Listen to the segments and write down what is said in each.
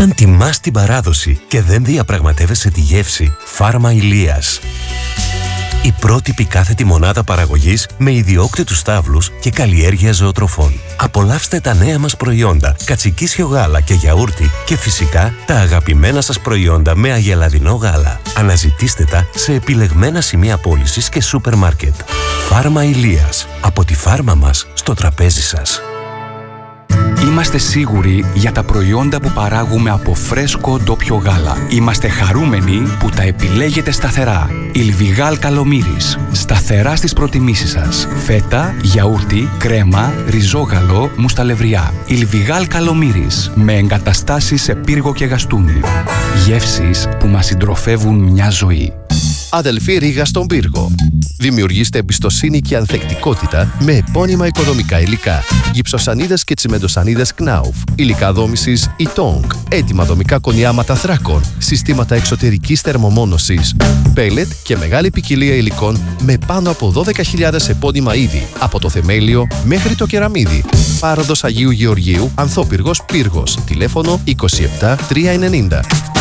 Όταν τιμάς την παράδοση και δεν διαπραγματεύεσαι τη γεύση, Φάρμα Ηλίας. Η πρότυπη κάθετη μονάδα παραγωγής με ιδιόκτητους στάβλους και καλλιέργεια ζωοτροφών. Απολαύστε τα νέα μας προϊόντα, κατσικίσιο γάλα και γιαούρτι και φυσικά τα αγαπημένα σας προϊόντα με αγελαδινό γάλα. Αναζητήστε τα σε επιλεγμένα σημεία πώλησης και σούπερ μάρκετ. Φάρμα Ηλίας. Από τη φάρμα μας στο τραπέζι σας. Είμαστε σίγουροι για τα προϊόντα που παράγουμε από φρέσκο ντόπιο γάλα. Είμαστε χαρούμενοι που τα επιλέγετε σταθερά. Ιλβιγάλ Καλομύρης. Σταθερά στις προτιμήσεις σας. Φέτα, γιαούρτι, κρέμα, ριζόγαλο, μουσταλευριά. Ιλβιγάλ Καλομύρης. Με εγκαταστάσεις σε πύργο και γαστούνι. Γεύσεις που μας συντροφεύουν μια ζωή. Αδελφή Ρήγα στον πύργο. Δημιουργήστε εμπιστοσύνη και ανθεκτικότητα με επώνυμα οικοδομικά υλικά. Γυψοσανίδες και τσιμεντοσανίδες Knauf. Υλικά δόμησης Itong. Έτοιμα δομικά κονιάματα θράκων. Συστήματα εξωτερικής θερμομόνωσης. Πέλετ και μεγάλη ποικιλία υλικών με πάνω από 12.000 επώνυμα είδη. Από το θεμέλιο μέχρι το κεραμίδι. Πάροδος Αγίου Γεωργίου, Ανθόπυργος Πύργος. Τηλέφωνο 27 390.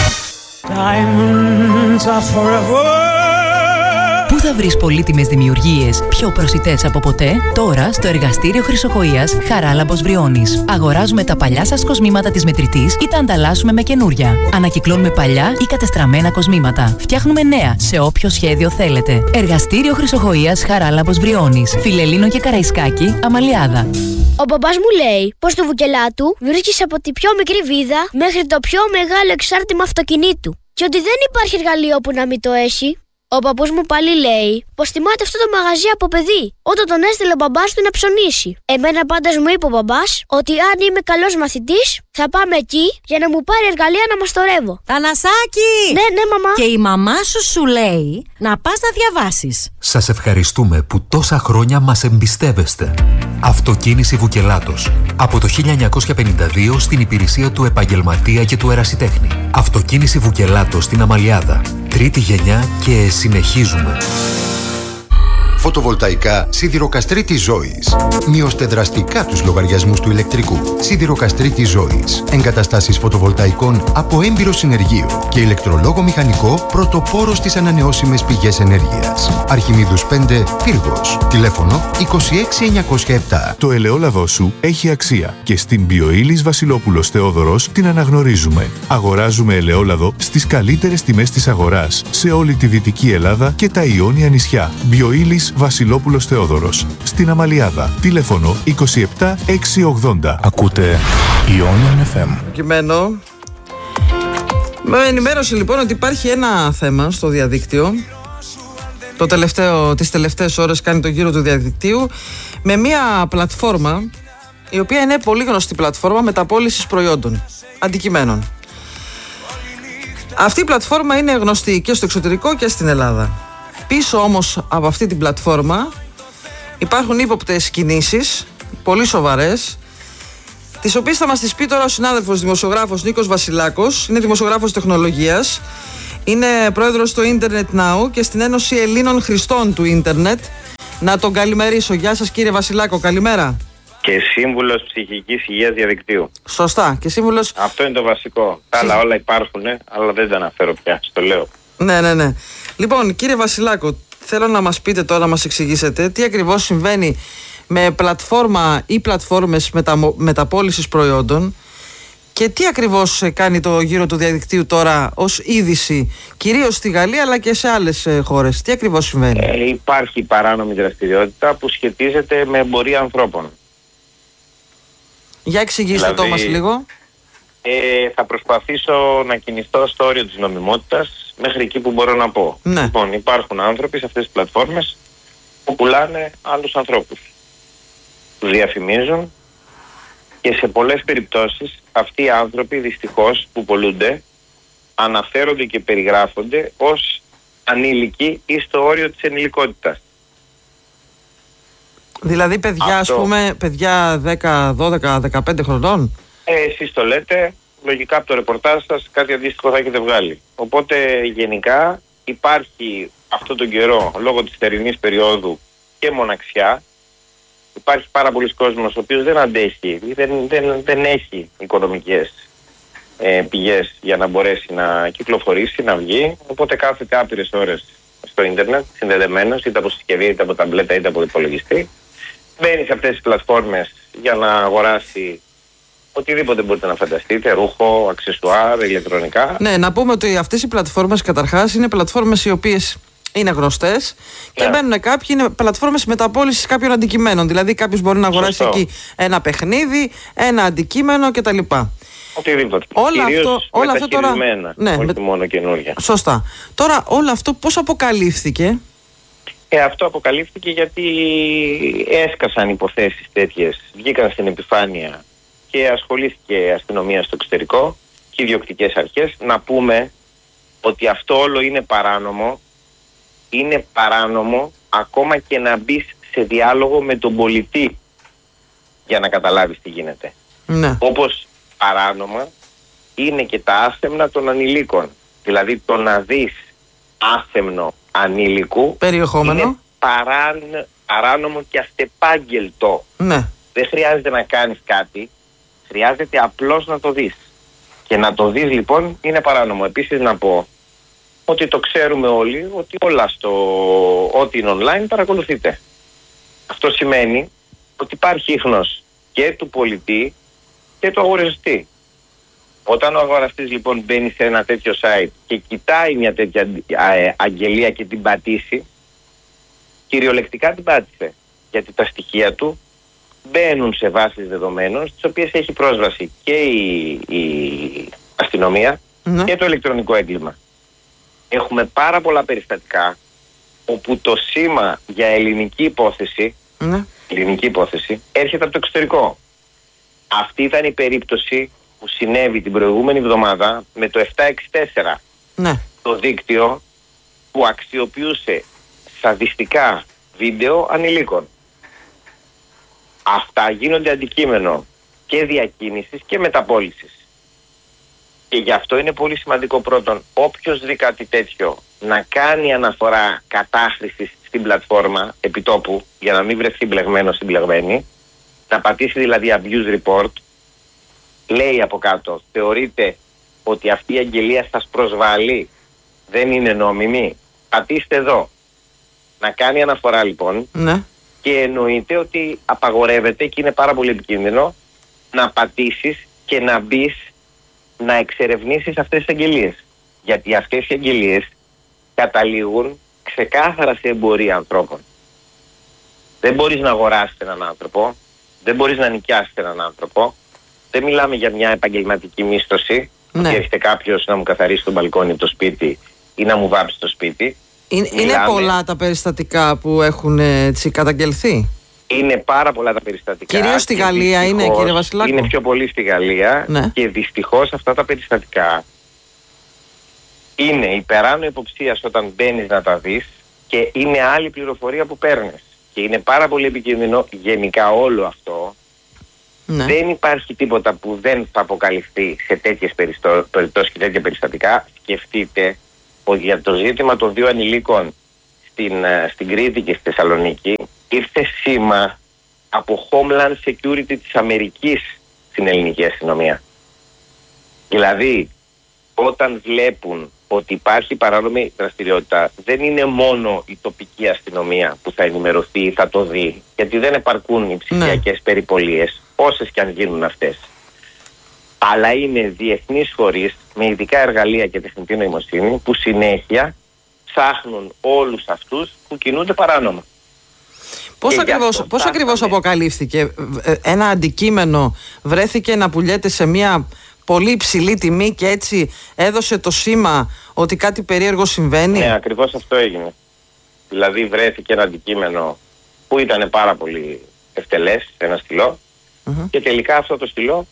Πού θα βρεις πολύτιμες δημιουργίες πιο προσιτές από ποτέ? Τώρα στο εργαστήριο Χρυσοχοΐας Χαράλαμπος Βριώνης. Αγοράζουμε τα παλιά σας κοσμήματα της μετρητής ή τα ανταλλάσσουμε με καινούρια. Ανακυκλώνουμε παλιά ή κατεστραμμένα κοσμήματα. Φτιάχνουμε νέα σε όποιο σχέδιο θέλετε. Εργαστήριο Χρυσοχοΐας Χαράλαμπος Βριώνης. Φιλελλήνο και Καραϊσκάκη, Αμαλιάδα. Ο μπαμπάς μου λέει πως στο Βουκελάτου βρίσκεις από τη πιο μικρή βίδα μέχρι το πιο μεγάλο εξάρτημα αυτοκινήτου. Και ότι δεν υπάρχει εργαλείο που να μην το έχει. Ο παππούς μου πάλι λέει πως θυμάται αυτό το μαγαζί από παιδί, όταν τον έστειλε ο μπαμπάς του να ψωνίσει. Εμένα πάντως μου είπε ο μπαμπάς ότι αν είμαι καλός μαθητής θα πάμε εκεί για να μου πάρει εργαλεία να μαστορεύω. Θανασάκη! Ναι, μαμά. Και η μαμά σου λέει να πας να διαβάσεις. Σας ευχαριστούμε που τόσα χρόνια μας εμπιστεύεστε. Αυτοκίνηση Βουκελάτος. Από το 1952 στην υπηρεσία του επαγγελματία και του ερασιτέχνη. Αυτοκίνηση Βουκελάτος στην Αμαλιάδα. Τρίτη γενιά και συνεχίζουμε. Φωτοβολταϊκά Σιδηροκαστρίτη Ζώης. Μειώστε δραστικά τους λογαριασμούς του ηλεκτρικού. Σιδηροκαστρίτη Ζώης. Εγκαταστάσεις φωτοβολταϊκών από έμπειρο συνεργείο και ηλεκτρολόγο μηχανικό πρωτοπόρο στις ανανεώσιμες πηγές ενέργειας. Αρχιμίδους 5, Πύργος. Τηλέφωνο 26907. Το ελαιόλαδό σου έχει αξία και στην Μπιοήλις Βασιλόπουλος Θεόδωρος την αναγνωρίζουμε. Αγοράζουμε ελαιόλαδο στις καλύτερες τιμές της αγοράς σε όλη τη Δυτική Ελλάδα και τα Ιόνια νησιά. Μπιοήλις Βασιλόπουλος Θεόδωρος. Στην Αμαλιάδα. Τηλέφωνο 27 680. Ακούτε Ionian FM. Κειμένο. Με ενημέρωσε λοιπόν ότι υπάρχει ένα θέμα στο διαδίκτυο. Τις τελευταίες ώρες κάνει το γύρο του διαδικτύου με μια πλατφόρμα η οποία είναι πολύ γνωστή πλατφόρμα μεταπώλησης προϊόντων, αντικειμένων. Αυτή η πλατφόρμα είναι γνωστή και στο εξωτερικό και στην Ελλάδα. Πίσω όμως από αυτή την πλατφόρμα υπάρχουν ύποπτες κινήσεις, πολύ σοβαρές, τις οποίες θα μας τις πει τώρα ο συνάδελφος δημοσιογράφος Νίκος Βασιλάκος. Είναι δημοσιογράφος τεχνολογίας, είναι πρόεδρος του Internet Now και στην Ένωση Ελλήνων Χρηστών του Ίντερνετ. Να τον καλημερίσω. Γεια σας κύριε Βασιλάκο, καλημέρα. Και σύμβουλος ψυχικής υγείας διαδικτύου. Σωστά, και σύμβουλος... Αυτό είναι το βασικό. Τα άλλα όλα υπάρχουν, αλλά δεν τα αναφέρω πια, στο λέω. Ναι. Λοιπόν, κύριε Βασιλάκο, θέλω να μας πείτε τώρα, να μας εξηγήσετε τι ακριβώς συμβαίνει με πλατφόρμα ή πλατφόρμες μεταπώλησης προϊόντων και τι ακριβώς κάνει το γύρο του διαδικτύου τώρα ως είδηση, κυρίως στη Γαλλία αλλά και σε άλλες χώρες. Τι ακριβώς συμβαίνει? Υπάρχει παράνομη δραστηριότητα που σχετίζεται με εμπορία ανθρώπων. Για εξηγήστε το μας λίγο. Θα προσπαθήσω να κινηθώ στο όριο της νομιμότητας μέχρι εκεί που μπορώ να πω. Ναι. Λοιπόν, υπάρχουν άνθρωποι σε αυτές τις πλατφόρμες που πουλάνε άλλους ανθρώπους. Τους διαφημίζουν και σε πολλές περιπτώσεις αυτοί οι άνθρωποι δυστυχώς που πωλούνται αναφέρονται και περιγράφονται ως ανήλικοι ή στο όριο της ενηλικότητας. Δηλαδή παιδιά, ας πούμε, παιδιά 10, 12, 15 χρονών. Εσείς το λέτε, λογικά από το ρεπορτάζ σας κάτι αντίστοιχο θα έχετε βγάλει. Οπότε γενικά υπάρχει αυτόν τον καιρό, λόγω της θερινής περίοδου και μοναξιά, υπάρχει πάρα πολλοί κόσμος ο οποίος δεν αντέχει, δεν έχει οικονομικές πηγές για να μπορέσει να κυκλοφορήσει, να βγει. Οπότε κάθεται άπειρες ώρες στο ίντερνετ, συνδεδεμένος είτε από συσκευή, είτε από ταμπλέτα, είτε από υπολογιστή. Μπαίνει σε αυτές τις πλατφόρμες για να αγοράσει οτιδήποτε μπορείτε να φανταστείτε, ρούχο, αξεσουάρ, ηλεκτρονικά. Ναι, να πούμε ότι αυτές οι πλατφόρμες καταρχάς είναι πλατφόρμες οι οποίες είναι γνωστές και μπαίνουν κάποιοι, είναι πλατφόρμες μεταπώλησης κάποιων αντικειμένων. Δηλαδή κάποιος μπορεί να αγοράσει εκεί ένα παιχνίδι, ένα αντικείμενο κτλ. Οτιδήποτε. Όλο αυτό τώρα. Ναι, όχι μόνο καινούργια. Σωστά. Τώρα όλο αυτό πώς αποκαλύφθηκε? Αυτό αποκαλύφθηκε γιατί έσκασαν υποθέσεις τέτοιες, βγήκαν στην επιφάνεια και ασχολήθηκε η αστυνομία στο εξωτερικό και οι ιδιοκτικές αρχές. Να πούμε ότι αυτό όλο είναι παράνομο. Είναι παράνομο ακόμα και να μπεις σε διάλογο με τον πολιτή για να καταλάβεις τι γίνεται. Ναι. Όπως παράνομα είναι και τα άσεμνα των ανηλίκων. Δηλαδή το να δεις άσεμνο ανήλικου περιεχόμενο είναι παράνομο και αστεπάγγελτο. Ναι. Δεν χρειάζεται να κάνεις κάτι, χρειάζεται απλώς να το δεις. Και να το δεις λοιπόν είναι παράνομο. Επίσης να πω ότι το ξέρουμε όλοι ότι όλα ό,τι είναι online παρακολουθείτε. Αυτό σημαίνει ότι υπάρχει ίχνος και του πολιτή και του αγοραστή. Όταν ο αγοραστής λοιπόν μπαίνει σε ένα τέτοιο site και κοιτάει μια τέτοια αγγελία και την πατήσει, κυριολεκτικά την πάτησε. Γιατί τα στοιχεία του μπαίνουν σε βάσεις δεδομένων στις οποίες έχει πρόσβαση και η αστυνομία και το ηλεκτρονικό έγκλημα. Έχουμε πάρα πολλά περιστατικά όπου το σήμα για ελληνική υπόθεση έρχεται από το εξωτερικό. Αυτή ήταν η περίπτωση που συνέβη την προηγούμενη εβδομάδα με το 764. Ναι. Το δίκτυο που αξιοποιούσε σαδιστικά βίντεο ανηλίκων. Αυτά γίνονται αντικείμενο και διακίνησης και μεταπώλησης. Και γι' αυτό είναι πολύ σημαντικό πρώτον όποιος δει κάτι τέτοιο να κάνει αναφορά κατάχρησης στην πλατφόρμα επιτόπου για να μην βρεθεί μπλεγμένος ή μπλεγμένη, να πατήσει δηλαδή abuse report. Λέει από κάτω, θεωρείτε ότι αυτή η αγγελία σας προσβάλλει, δεν είναι νόμιμη, πατήστε εδώ. Να κάνει αναφορά λοιπόν. Ναι. Και εννοείται ότι απαγορεύεται και είναι πάρα πολύ επικίνδυνο να πατήσεις και να μπεις να εξερευνήσεις αυτές τις αγγελίες. Γιατί αυτές οι αγγελίες καταλήγουν ξεκάθαρα σε εμπορία ανθρώπων. Δεν μπορείς να αγοράσεις έναν άνθρωπο, δεν μπορείς να νοικιάσεις έναν άνθρωπο. Δεν μιλάμε για μια επαγγελματική μίσθωση, Ναι. ότι έρχεται κάποιος να μου καθαρίσει το μπαλκόνι το σπίτι ή να μου βάψει το σπίτι. Είναι πολλά τα περιστατικά που έχουν καταγγελθεί. Είναι πάρα πολλά τα περιστατικά. Κυρίως στη Γαλλία είναι, κύριε Βασιλάκο. Είναι πιο πολύ στη Γαλλία, ναι. Και δυστυχώς αυτά τα περιστατικά είναι υπεράνω υποψίας όταν μπαίνεις να τα δεις και είναι άλλη πληροφορία που παίρνεις. Και είναι πάρα πολύ επικίνδυνο γενικά όλο αυτό. Ναι. Δεν υπάρχει τίποτα που δεν θα αποκαλυφθεί σε τέτοιες περιπτώσεις και τέτοια περιστατικά. Σκεφτείτε ότι για το ζήτημα των δύο ανηλίκων στην Κρήτη και στη Θεσσαλονίκη ήρθε σήμα από Homeland Security της Αμερικής στην ελληνική αστυνομία. Δηλαδή, όταν βλέπουν ότι υπάρχει παράνομη δραστηριότητα, δεν είναι μόνο η τοπική αστυνομία που θα ενημερωθεί ή θα το δει, γιατί δεν επαρκούν οι ψηφιακές περιπολίες, όσες και αν γίνουν αυτές. Αλλά είναι διεθνείς φορείς με ειδικά εργαλεία και τεχνητή νοημοσύνη που ψάχνουν όλους αυτούς που κινούνται παράνομα. Πώς ακριβώς αποκαλύφθηκε? Ένα αντικείμενο βρέθηκε να πουλιέται σε μια πολύ υψηλή τιμή και έτσι έδωσε το σήμα ότι κάτι περίεργο συμβαίνει? Ναι, ακριβώς αυτό έγινε. Δηλαδή βρέθηκε ένα αντικείμενο που ήταν πάρα πολύ ευτελές, ένα στυλό, και τελικά αυτό το στυλό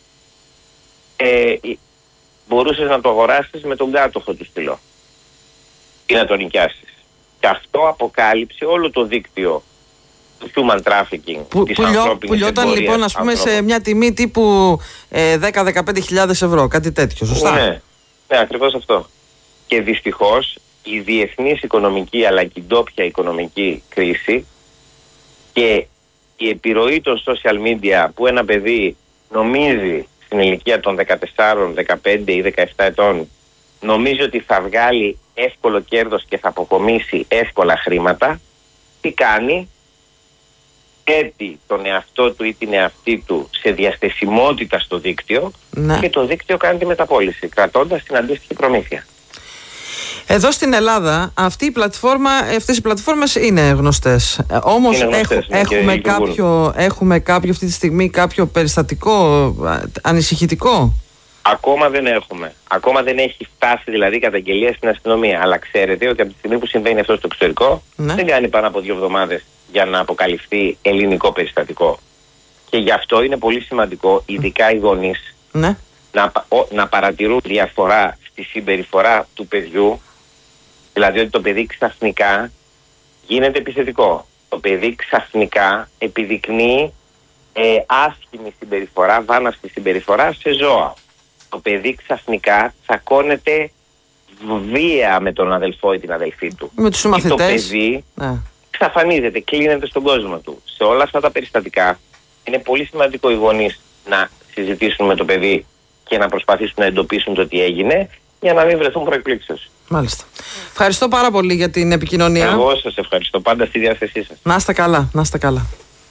μπορούσες να το αγοράσεις με τον κάτοχο του στυλό ή να το νοικιάσεις. Και αυτό αποκάλυψε όλο το δίκτυο του human trafficking, της ανθρώπινης πουλιόταν λοιπόν, ας πούμε, σε μια τιμή τύπου 10-15.000 ευρώ, κάτι τέτοιο, σωστά? Ναι, ακριβώς αυτό. Και δυστυχώς η διεθνής οικονομική αλλά και η ντόπια οικονομική κρίση και η επιρροή των social media που ένα παιδί νομίζει στην ηλικία των 14, 15 ή 17 ετών νομίζει ότι θα βγάλει εύκολο κέρδος και θα αποκομίσει εύκολα χρήματα, τι κάνει? Θέτει τον εαυτό του ή την εαυτή του σε διαστεσιμότητα στο δίκτυο, και το δίκτυο κάνει τη μεταπώληση, κρατώντας την αντίστοιχη προμήθεια. Εδώ στην Ελλάδα αυτές οι πλατφόρμες είναι γνωστές. Όμως έχουμε κάποιο αυτή τη στιγμή κάποιο περιστατικό ανησυχητικό? Ακόμα δεν έχουμε. Ακόμα δεν έχει φτάσει δηλαδή καταγγελία στην αστυνομία. Αλλά ξέρετε ότι από τη στιγμή που συμβαίνει αυτό στο εξωτερικό, δεν κάνει πάνω από 2 εβδομάδες για να αποκαλυφθεί ελληνικό περιστατικό. Και γι' αυτό είναι πολύ σημαντικό, ειδικά οι γονείς, να παρατηρούν διαφορά στη συμπεριφορά του παιδιού. Δηλαδή ότι το παιδί ξαφνικά γίνεται επιθετικό. Το παιδί ξαφνικά επιδεικνύει άσχημη συμπεριφορά, βάναυστη συμπεριφορά σε ζώα. Το παιδί ξαφνικά τσακώνεται βία με τον αδελφό ή την αδελφή του. Με τους συμμαθητές. Και το παιδί εξαφανίζεται, κλείνεται στον κόσμο του. Σε όλα αυτά τα περιστατικά είναι πολύ σημαντικό οι γονείς να συζητήσουν με το παιδί και να προσπαθήσουν να εντοπίσουν το τι έγινε, για να μην βρεθούν προεκπλήξεις. Μάλιστα. Ευχαριστώ πάρα πολύ για την επικοινωνία. Εγώ σας ευχαριστώ, πάντα στη διάθεσή σας. Να είστε καλά, να είστε καλά.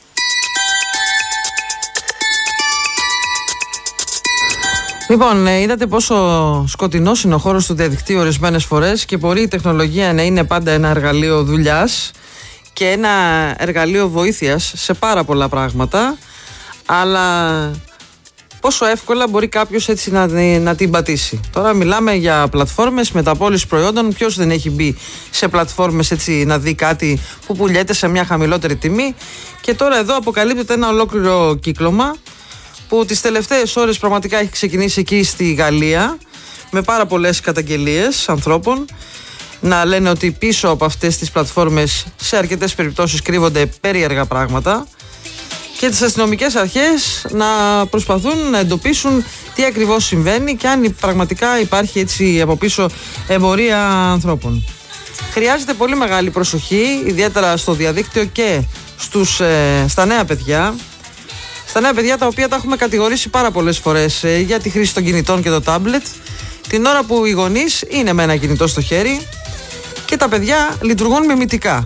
Λοιπόν, είδατε πόσο σκοτεινός είναι ο χώρος του διαδικτύου ορισμένες φορές και μπορεί η τεχνολογία να είναι πάντα ένα εργαλείο δουλειάς και ένα εργαλείο βοήθειας σε πάρα πολλά πράγματα, αλλά πόσο εύκολα μπορεί κάποιος έτσι να την πατήσει. Τώρα μιλάμε για πλατφόρμες μεταπώλησης προϊόντων. Ποιος δεν έχει μπει σε πλατφόρμες έτσι να δει κάτι που πουλιέται σε μια χαμηλότερη τιμή? Και τώρα εδώ αποκαλύπτεται ένα ολόκληρο κύκλωμα που τις τελευταίες ώρες πραγματικά έχει ξεκινήσει εκεί στη Γαλλία, με πάρα πολλές καταγγελίες ανθρώπων να λένε ότι πίσω από αυτές τις πλατφόρμες σε αρκετές περιπτώσεις κρύβονται περίεργα πράγματα, και τις αστυνομικές αρχές να προσπαθούν να εντοπίσουν τι ακριβώς συμβαίνει και αν πραγματικά υπάρχει έτσι από πίσω εμπορία ανθρώπων. Χρειάζεται πολύ μεγάλη προσοχή, ιδιαίτερα στο διαδίκτυο και στα νέα παιδιά. Στα νέα παιδιά, τα οποία τα έχουμε κατηγορήσει πάρα πολλές φορές για τη χρήση των κινητών και το τάμπλετ, την ώρα που οι γονείς είναι με ένα κινητό στο χέρι και τα παιδιά λειτουργούν μιμητικά.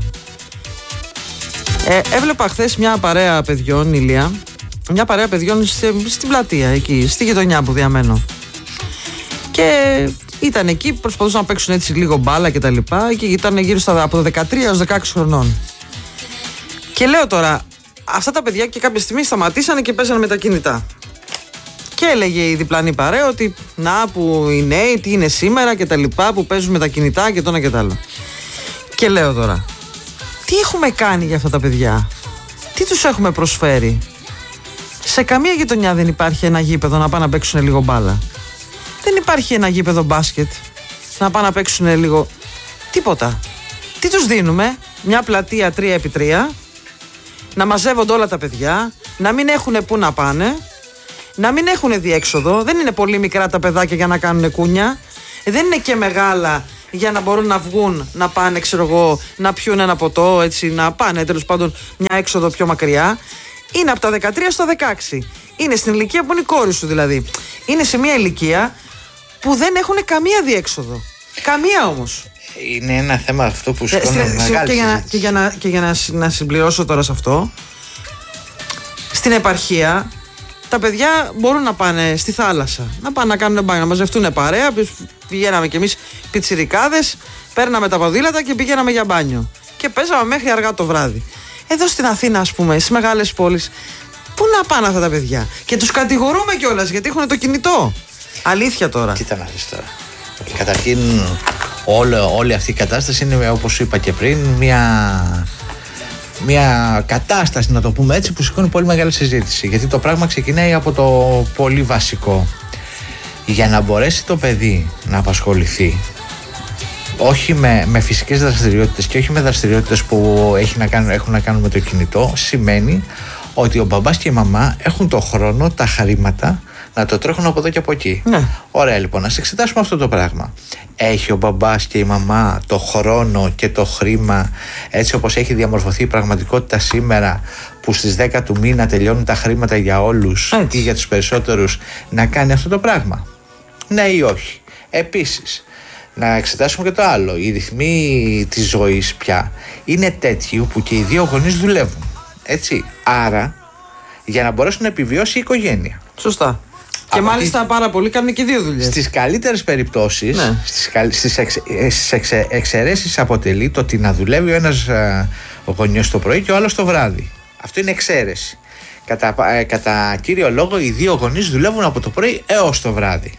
Έβλεπα χθες μια παρέα παιδιών, Ηλία, μια παρέα παιδιών στην πλατεία, εκεί, στη γειτονιά που διαμένω. Και ήταν εκεί, προσπαθούσαν να παίξουν έτσι λίγο μπάλα και τα λοιπά, και ήταν γύρω από 13 έως 16 χρονών. Και λέω τώρα, αυτά τα παιδιά και κάποια στιγμή σταματήσανε και παίζανε με τα κινητά. Και έλεγε η διπλανή παρέα ότι να που οι νέοι, τι είναι σήμερα και τα λοιπά, που παίζουν με τα κινητά και το ένα και το άλλο. Και λέω τώρα, τι έχουμε κάνει για αυτά τα παιδιά? Τι τους έχουμε προσφέρει? Σε καμία γειτονιά δεν υπάρχει ένα γήπεδο να πάνε να παίξουν λίγο μπάλα. Δεν υπάρχει ένα γήπεδο μπάσκετ να πάνε να παίξουν λίγο. Τίποτα. Τι τους δίνουμε? Μια πλατεία 3x3, να μαζεύονται όλα τα παιδιά, να μην έχουν πού να πάνε, να μην έχουν διέξοδο. Δεν είναι πολύ μικρά τα παιδάκια για να κάνουν κούνια, δεν είναι και μεγάλα για να μπορούν να βγουν, να πάνε, ξέρω εγώ, να πιούν ένα ποτό, έτσι, να πάνε τέλος πάντων μια έξοδο πιο μακριά. Είναι από τα 13 στο 16. Είναι στην ηλικία που είναι η κόρη σου δηλαδή. Είναι σε μια ηλικία που δεν έχουν καμία διέξοδο. Καμία όμως. Είναι ένα θέμα αυτό που σκόνται μεγάλη συζήτηση. Και για να συμπληρώσω τώρα σε αυτό, στην επαρχία τα παιδιά μπορούν να πάνε στη θάλασσα, να πάνε να κάνουν μπάνιο, να μαζευτούν παρέα. Πηγαίναμε κι εμείς πιτσιρικάδες, παίρναμε τα ποδήλατα και πηγαίναμε για μπάνιο. Και παίζαμε μέχρι αργά το βράδυ. Εδώ στην Αθήνα, ας πούμε, στις μεγάλες πόλεις, πού να πάνε αυτά τα παιδιά? Και τους κατηγορούμε κιόλας γιατί έχουν το κινητό. Αλήθεια τώρα. Κοίτα να δεις τώρα. Καταρχήν, όλη αυτή η κατάσταση είναι, όπως είπα και πριν, μια κατάσταση, να το πούμε έτσι, που σηκώνει πολύ μεγάλη συζήτηση. Γιατί το πράγμα ξεκινάει από το πολύ βασικό. Για να μπορέσει το παιδί να απασχοληθεί όχι με φυσικές δραστηριότητες και όχι με δραστηριότητες που έχουν να κάνουν με το κινητό, σημαίνει ότι ο μπαμπάς και η μαμά έχουν το χρόνο, τα χρήματα να το τρέχουν από εδώ και από εκεί. Ναι. Ωραία, λοιπόν, ας εξετάσουμε αυτό το πράγμα. Έχει ο μπαμπάς και η μαμά το χρόνο και το χρήμα, έτσι όπως έχει διαμορφωθεί η πραγματικότητα σήμερα, που στις 10 του μήνα τελειώνουν τα χρήματα για όλους ή για τους περισσότερους, να κάνει αυτό το πράγμα? Ναι ή όχι? Επίσης, να εξετάσουμε και το άλλο. Οι ρυθμοί της ζωής πια είναι τέτοιοι που και οι δύο γονείς δουλεύουν. Έτσι. Άρα, για να μπορέσουν να επιβιώσει η οικογένεια. Σωστά. Και μάλιστα πάρα πολλοί κάνουν και δύο δουλειές. Στις καλύτερες περιπτώσεις, στις εξαιρέσεις αποτελεί το ότι να δουλεύει ο ένας γονιός το πρωί και ο άλλος το βράδυ. Αυτό είναι εξαίρεση. Κατά κύριο λόγο, οι δύο γονείς δουλεύουν από το πρωί έως το βράδυ.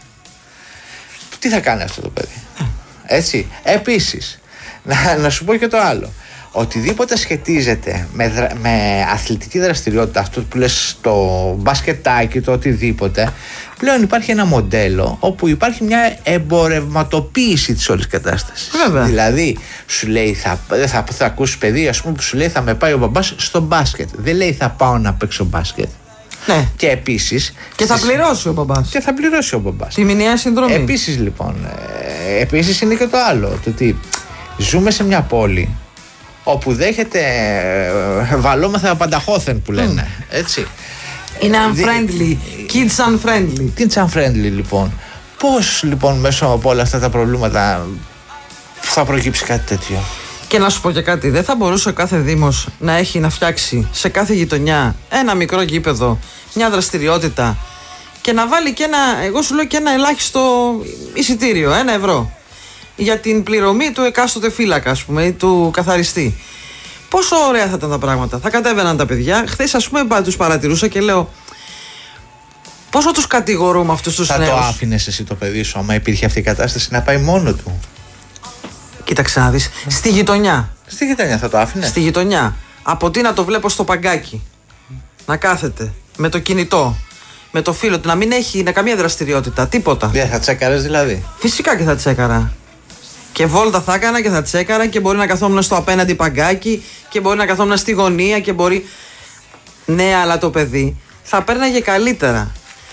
Τι θα κάνει αυτό το παιδί? Έτσι. Επίσης, να σου πω και το άλλο. Οτιδήποτε σχετίζεται με αθλητική δραστηριότητα, αυτό που λες, το μπασκετάκι, το οτιδήποτε, πλέον υπάρχει ένα μοντέλο όπου υπάρχει μια εμπορευματοποίηση της όλης κατάστασης. Βέβαια. Δηλαδή, σου λέει, θα ακούσεις παιδί, ας πούμε, που σου λέει θα με πάει ο μπαμπάς στο μπάσκετ. Δεν λέει θα πάω να παίξω μπάσκετ. Ναι. Και επίσης. Και θα πληρώσει ο μπαμπάς. Και θα πληρώσει ο μπαμπάς. Τη μηνιαία συνδρομή. Επίσης, λοιπόν, επίσης είναι και το άλλο. Το ότι ζούμε σε μια πόλη όπου δέχεται βαλόμεθα πανταχώθεν που λένε. Έτσι. Είναι unfriendly. Kids unfriendly. Kids unfriendly, λοιπόν. Πώς λοιπόν μέσω από όλα αυτά τα προβλήματα θα προκύψει κάτι τέτοιο? Και να σου πω και κάτι, δεν θα μπορούσε ο κάθε δήμος να φτιάξει σε κάθε γειτονιά ένα μικρό γήπεδο, μια δραστηριότητα και να βάλει και εγώ σου λέω και ένα ελάχιστο εισιτήριο, 1 ευρώ για την πληρωμή του εκάστοτε φύλακα, ας πούμε, ή του καθαριστή. Πόσο ωραία θα ήταν τα πράγματα. Θα κατέβαιναν τα παιδιά. Χθες, ας πούμε, τους παρατηρούσα και λέω, πόσο τους κατηγορούμε αυτούς τους νέους. Θα το άφηνες εσύ το παιδί σου, άμα υπήρχε αυτή η κατάσταση, να πάει μόνο του? Κοίταξε να δεις. Στη γειτονιά. Στη γειτονιά θα το άφηνε? Στη γειτονιά. Από τι να το βλέπω στο παγκάκι, να κάθεται με το κινητό, με το φίλο του, να μην έχει καμία δραστηριότητα, τίποτα. Δεν θα τσέκαρες δηλαδή? Φυσικά και θα τσέκαρα. Και βόλτα θα έκανα και θα τσέκαρα και μπορεί να καθόμουν στο απέναντι παγκάκι και μπορεί να καθόμουν στη γωνία και μπορεί. Ναι, αλλά το παιδί θα πέρναγε καλύτερα.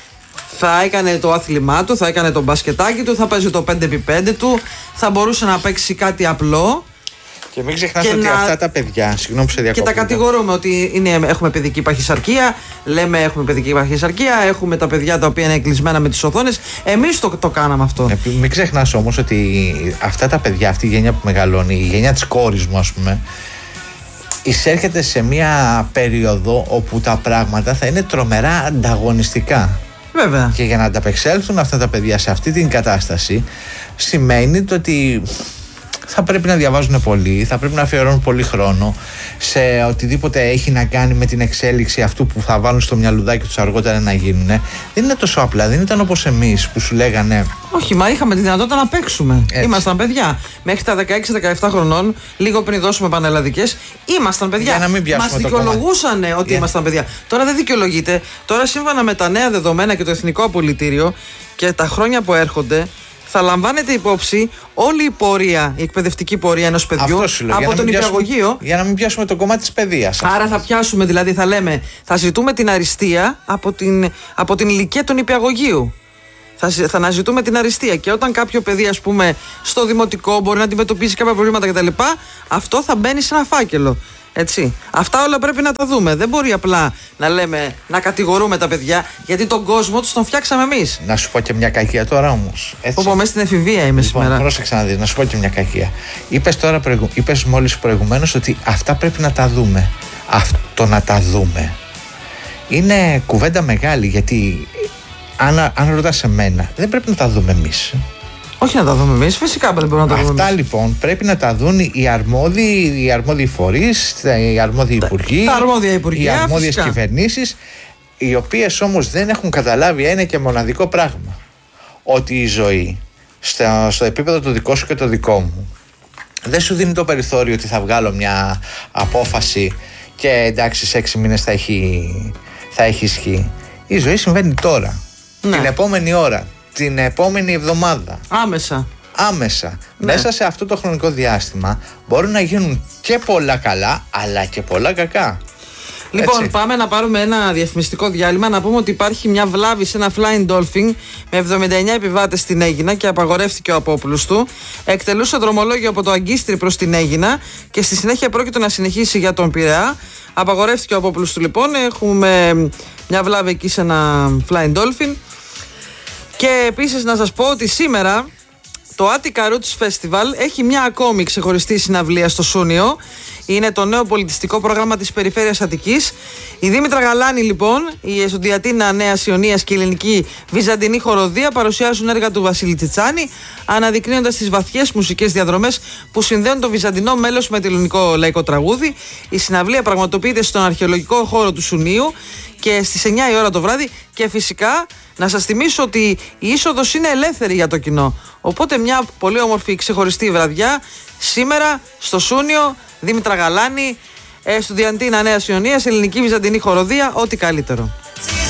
Θα έκανε το άθλημά του, θα έκανε το μπασκετάκι του, θα παίζει το 5x5 του, θα μπορούσε να παίξει κάτι απλό. Και μην ξεχνάς ότι αυτά τα παιδιά, συγγνώμη που σε διακόπτω. Και τα κατηγορούμε ότι έχουμε παιδική παχυσαρκία, λέμε έχουμε παιδική παχυσαρκία, έχουμε τα παιδιά τα οποία είναι κλεισμένα με τις οθόνες. Εμείς το κάναμε αυτό. Μην ξεχνάς όμως ότι αυτά τα παιδιά, αυτή η γενιά που μεγαλώνει, η γενιά της κόρης μου, ας πούμε, εισέρχεται σε μια περίοδο όπου τα πράγματα θα είναι τρομερά ανταγωνιστικά. Βέβαια. Και για να ανταπεξέλθουν αυτά τα παιδιά σε αυτή την κατάσταση, σημαίνει το ότι θα πρέπει να διαβάζουν πολύ, θα πρέπει να αφιερώνουν πολύ χρόνο σε οτιδήποτε έχει να κάνει με την εξέλιξη αυτού που θα βάλουν στο μυαλουδάκι τους αργότερα να γίνουν. Δεν είναι τόσο απλά, δεν ήταν όπως εμείς που σου λέγανε. Όχι, μα είχαμε τη δυνατότητα να παίξουμε. Έτσι. Ήμασταν παιδιά. Μέχρι τα 16-17 χρονών, λίγο πριν δώσουμε πανελλαδικές, ήμασταν παιδιά. Μας δικαιολογούσαν ότι ήμασταν παιδιά. Τώρα δεν δικαιολογείται. Τώρα, σύμφωνα με τα νέα δεδομένα και το Εθνικό Απολυτήριο και τα χρόνια που έρχονται, θα λαμβάνεται υπόψη όλη η πορεία, η εκπαιδευτική πορεία ενός παιδιού από τον νηπιαγωγείο. Για να μην πιάσουμε το κομμάτι της παιδείας. Άρα θα πιάσουμε, δηλαδή θα λέμε, θα ζητούμε την αριστεία από την ηλικία του νηπιαγωγείου. Θα αναζητούμε την αριστεία. Και όταν κάποιο παιδί, ας πούμε, στο δημοτικό μπορεί να αντιμετωπίσει κάποια προβλήματα κτλ., αυτό θα μπαίνει σε ένα φάκελο. Έτσι. Αυτά όλα πρέπει να τα δούμε. Δεν μπορεί απλά να λέμε, να κατηγορούμε τα παιδιά, γιατί τον κόσμο τους τον φτιάξαμε εμείς. Να σου πω και μια κακία τώρα όμως. Όπω μέσα στην εφηβεία είμαι σήμερα. Πρόσεξε να δεις, να σου πω και μια κακία. Είπες μόλις προηγουμένως ότι αυτά πρέπει να τα δούμε. Αυτό να τα δούμε είναι κουβέντα μεγάλη, γιατί αν ρωτάς εμένα, δεν πρέπει να τα δούμε εμείς. Όχι να τα δούμε εμείς, φυσικά δεν μπορούμε να τα δούμε εμείς. Αυτά λοιπόν πρέπει να τα δουν οι αρμόδιοι φορείς, οι αρμόδιοι υπουργοί, τα αρμόδια υπουργεία, οι αρμόδιες κυβερνήσεις, οι οποίες όμως δεν έχουν καταλάβει ένα και μοναδικό πράγμα. Ότι η ζωή στο επίπεδο το δικό σου και το δικό μου δεν σου δίνει το περιθώριο ότι θα βγάλω μια απόφαση και εντάξει σε 6 μήνες θα έχει ισχύ. Η ζωή συμβαίνει τώρα, την επόμενη ώρα, την επόμενη εβδομάδα. Άμεσα. Ναι. Μέσα σε αυτό το χρονικό διάστημα μπορούν να γίνουν και πολλά καλά, αλλά και πολλά κακά. Λοιπόν, Έτσι. πάμε να πάρουμε ένα διαφημιστικό διάλειμμα. Να πούμε ότι υπάρχει μια βλάβη σε ένα Flying Dolphin με 79 επιβάτες στην Αίγινα και απαγορεύτηκε ο απόπουλος του. Εκτελούσε δρομολόγιο από το Αγκίστρι προς την Αίγινα και στη συνέχεια πρόκειται να συνεχίσει για τον Πειραιά. Απαγορεύτηκε ο απόπουλος του, λοιπόν. Έχουμε μια βλάβη εκεί σε ένα Flying Dolphin. Και επίσης να σας πω ότι σήμερα το Attica Roots Festival έχει μια ακόμη ξεχωριστή συναυλία στο Σούνιο. Είναι το νέο πολιτιστικό πρόγραμμα της Περιφέρειας Αττικής. Η Δήμητρα Γαλάνη, λοιπόν, η Εσοντιατίνα Νέας Ιωνίας και η Ελληνική Βυζαντινή Χοροδία παρουσιάζουν έργα του Βασίλη Τσιτσάνη, αναδεικνύοντας τις βαθιές μουσικές διαδρομές που συνδέουν το βυζαντινό μέλος με το ελληνικό λαϊκό τραγούδι. Η συναυλία πραγματοποιείται στον αρχαιολογικό χώρο του Σουνίου και στις 9 η ώρα το βράδυ. Και φυσικά να σας θυμίσω ότι η είσοδος είναι ελεύθερη για το κοινό. Οπότε μια πολύ όμορφη ξεχωριστή βραδιά σήμερα στο Σούνιο. Δήμητρα Γαλάνη, Στουδιαντίνα Νέας Ιωνίας, Ελληνική Βυζαντινή Χοροδία, ό,τι καλύτερο.